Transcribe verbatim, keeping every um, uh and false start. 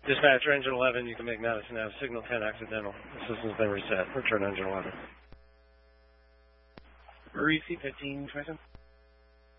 Dispatcher, engine eleven, you can make Madison Ave, signal ten accidental. The system's been reset. Return engine eleven. Reese fifteen, twenty-seven.